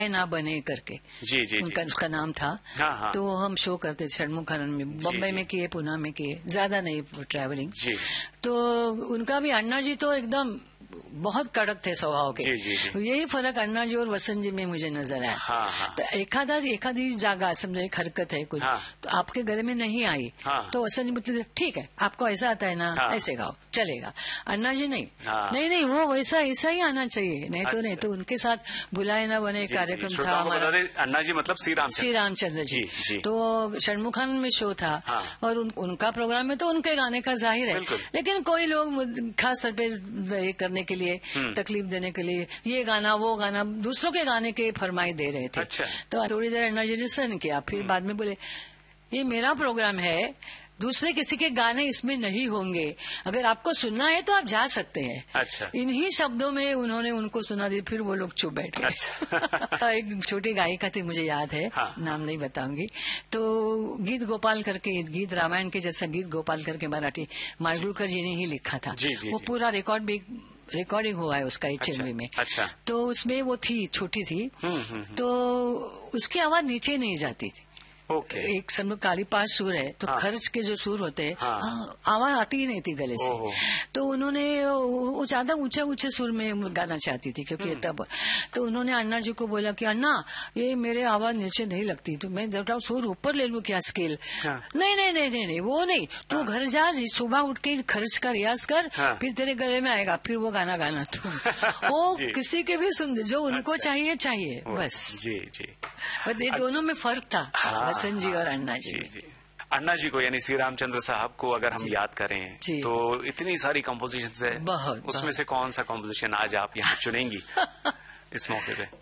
ना बने करके जी जी उनका उसका नाम था। हाँ, हाँ। तो हम शो करते थे षणमुखानंद में, बम्बई में किए, पुणे में किए, ज्यादा नहीं ट्रैवलिंग। तो उनका भी अन्ना जी तो एकदम बहुत कड़क थे स्वभाव के। जी, जी, जी। यही फर्क अन्ना जी और वसंत जी में मुझे नजर आया। हाँ, हाँ। तो एखादी जागा समझो एक हरकत है कुछ, हाँ। तो आपके गले में नहीं आई, हाँ। तो वसंत जी बोलते ठीक है, आपको ऐसा आता है ना, हाँ। ऐसे गाओ चलेगा। अन्ना जी नहीं, हाँ। नहीं वो वैसा ऐसा ही आना चाहिए, नहीं तो अच्छा। नहीं तो उनके साथ बुलाए ना बने कार्यक्रम था हमारा। अन्ना जी मतलब श्री रामचंद्र जी, जी। तो षणमुखानंद में शो था। हाँ। और उनका प्रोग्राम में तो उनके गाने का जाहिर है, लेकिन कोई लोग खास तौर पे करने के लिए, तकलीफ देने के लिए ये गाना वो गाना दूसरों के गाने के फरमाई दे रहे थे। अच्छा। तो थोड़ी देर अन्ना जी ने सहन किया, फिर बाद में बोले ये मेरा प्रोग्राम है, दूसरे किसी के गाने इसमें नहीं होंगे, अगर आपको सुनना है तो आप जा सकते हैं। अच्छा। इन्हीं शब्दों में उन्होंने उनको सुना दी, फिर वो लोग चुप बैठ गए। अच्छा। एक छोटी गायिका थी, मुझे याद है। हाँ। नाम नहीं बताऊंगी। तो गीत गोपाल करके, गीत रामायण के जैसा गीत गोपाल करके मराठी माडगुळकर जी ने ही लिखा था। वो पूरा रिकॉर्डिंग हुआ है उसका HMV में। अच्छा। तो उसमें वो थी, छोटी थी, तो उसकी आवाज नीचे नहीं जाती थी। एक समझो काली पांच सुर है, तो खर्च के जो सुर होते हैं, आवाज आती ही नहीं थी गले से। तो उन्होंने वो ज्यादा ऊंचे सुर में गाना चाहती थी, क्योंकि तब तो उन्होंने अन्ना जी को बोला कि अन्ना ये मेरे आवाज नीचे नहीं लगती, तो मैं जब सुर ऊपर ले लूं क्या स्केल? नहीं वो नहीं, तू घर जा, सुबह उठ के खर्च का रियाज कर, फिर तेरे गले में आएगा, फिर वो गाना गाना तू। वो किसी के भी सुन, जो उनको चाहिए बस। जी जी। ये दोनों में फर्क था, वसंत जी और अन्ना जी। जी। अन्ना जी को यानी श्री रामचंद्र साहब को अगर हम याद करें तो इतनी सारी कंपोजिशन है, उसमें से कौन सा कंपोजिशन आज आप यहाँ चुनेंगी इस मौके पे?